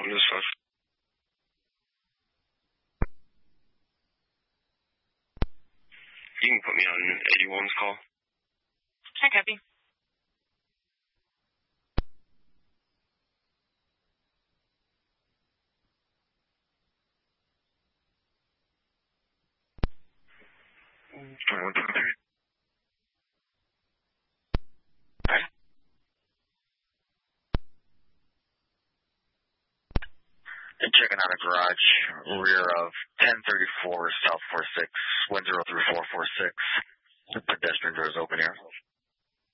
dispatch. You can put me on 81's call. Hi, copy. And checking out a garage, rear of 1034 South 46, 103446. The pedestrian door is open here.